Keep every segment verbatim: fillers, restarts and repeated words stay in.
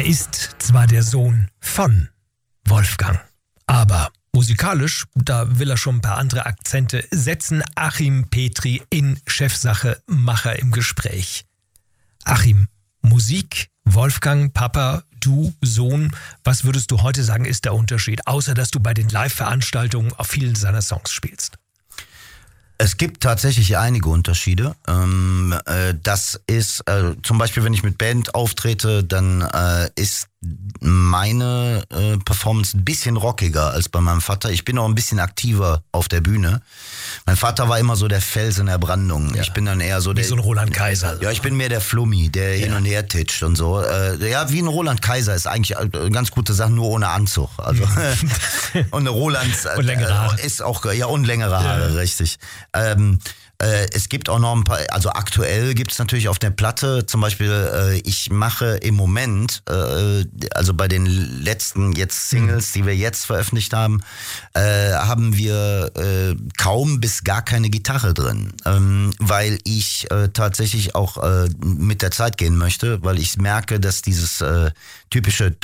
Er ist zwar der Sohn von Wolfgang, aber musikalisch, da will er schon ein paar andere Akzente setzen. Achim Petri in Chefsache Macher im Gespräch. Achim, Musik, Wolfgang, Papa, du, Sohn. Was würdest du heute sagen, ist der Unterschied? Außer, dass du bei den Live-Veranstaltungen auf vielen seiner Songs spielst. Es gibt tatsächlich einige Unterschiede. Ähm, äh, das ist äh, zum Beispiel, wenn ich mit Band auftrete, dann äh, ist meine äh, Performance ein bisschen rockiger als bei meinem Vater. Ich bin auch ein bisschen aktiver auf der Bühne. Mein Vater war immer so der Fels in der Brandung. Ja. Ich bin dann eher so wie der... so ein Roland Kaiser. Ja, ich bin mehr der Flummi, der ja. hin und her titscht und so. Äh, ja, wie ein Roland Kaiser ist eigentlich eine ganz gute Sache, nur ohne Anzug. Also und eine Roland äh, und längere Haare. ist auch, ja, und längere Haare, ja. richtig. Ähm, äh, es gibt auch noch ein paar, also aktuell gibt es natürlich auf der Platte, zum Beispiel, äh, ich mache im Moment, äh, also bei den letzten jetzt Singles, die wir jetzt veröffentlicht haben, äh, haben wir äh, kaum bis gar keine Gitarre drin, ähm, weil ich äh, tatsächlich auch äh, mit der Zeit gehen möchte, weil ich merke, dass dieses äh, typische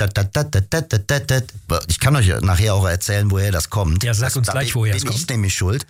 ich kann euch nachher auch erzählen, woher das kommt. Ja, sag uns das, gleich, woher es kommt. kommt. Bin ich nämlich schuld.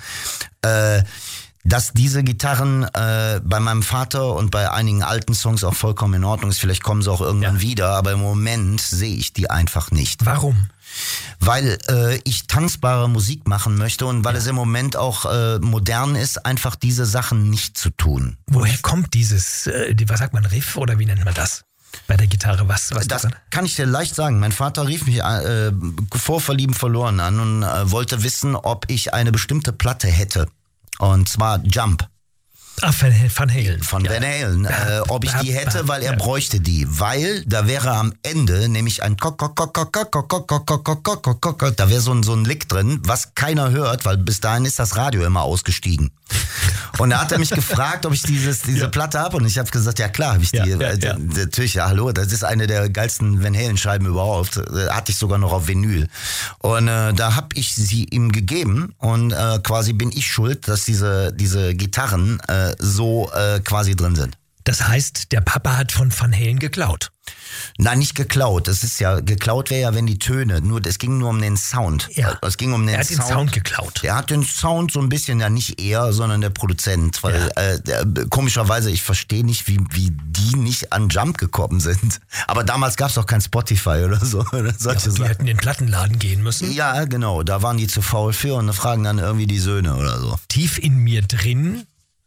Äh, dass diese Gitarren äh, bei meinem Vater und bei einigen alten Songs auch vollkommen in Ordnung ist. Vielleicht kommen sie auch irgendwann ja. wieder, aber im Moment sehe ich die einfach nicht. Warum? Weil äh, ich tanzbare Musik machen möchte und weil ja. es im Moment auch äh, modern ist, einfach diese Sachen nicht zu tun. Woher kommt dieses, äh, die, was sagt man, Riff oder wie nennt man das? Bei der Gitarre, was? was das kann ich dir leicht sagen. Mein Vater rief mich äh, vor Verlieben verloren an und äh, wollte wissen, ob ich eine bestimmte Platte hätte. Und zwar Jump. Ah, Van, Van Halen. Von ja. Van Halen. Äh, ob ich die hätte, weil er ja. bräuchte die. Weil da wäre am Ende nämlich ein Kok, Kok, Kok, Kok, Kok, Kok, Kok, Kok, Kok, Kok, Kok. Da wäre so ein, so ein Lick drin, was keiner hört, weil bis dahin ist das Radio immer ausgestiegen. Und da hat er mich gefragt, ob ich dieses, diese ja. Platte habe. Und ich habe gesagt, ja klar, habe ich die. Ja, ja, ja. Natürlich, ja, hallo, das ist eine der geilsten Van Halen-Scheiben überhaupt. Hatte ich sogar noch auf Vinyl. Und äh, da habe ich sie ihm gegeben. Und äh, quasi bin ich schuld, dass diese, diese Gitarren äh, so äh, quasi drin sind. Das heißt, der Papa hat von Van Halen geklaut? Nein, nicht geklaut. Das ist ja, geklaut wäre ja, wenn die Töne, nur, es ging nur um den Sound. Ja. Es ging um den er hat Sound. den Sound geklaut. Er hat den Sound so ein bisschen, ja nicht er, sondern der Produzent. Weil, ja. äh, der, komischerweise, ich verstehe nicht, wie, wie die nicht an Jump gekommen sind. Aber damals gab es auch kein Spotify oder so. Oder solche ja, die Sachen. hätten in den Plattenladen gehen müssen. Ja, genau. Da waren die zu faul für und fragen dann irgendwie die Söhne oder so. Tief in mir drin,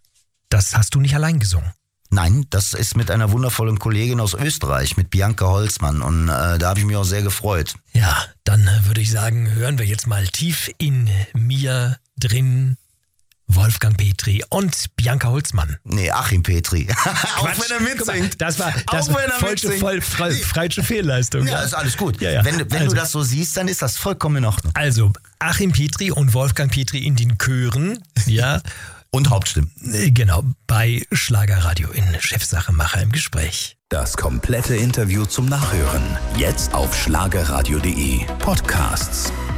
das hast du nicht allein gesungen. Nein, das ist mit einer wundervollen Kollegin aus Österreich, mit Bianca Holzmann. Und äh, da habe ich mich auch sehr gefreut. Ja, dann äh, würde ich sagen, hören wir jetzt mal Tief in mir drin Wolfgang Petri und Bianca Holzmann. Nee, Achim Petri. Auch wenn er mitsingt. Das war, das auch war wenn er falsche, voll, frei, falsche Fehlleistung. Ja, ist alles gut. Ja, ja. Wenn, wenn also, du das so siehst, dann ist das vollkommen in Ordnung. Also, Achim Petri und Wolfgang Petri in den Chören, ja. Und Hauptstimmen. Genau, bei Schlagerradio in Chefsache Macher im Gespräch. Das komplette Interview zum Nachhören. Jetzt auf schlagerradio punkt de Podcasts.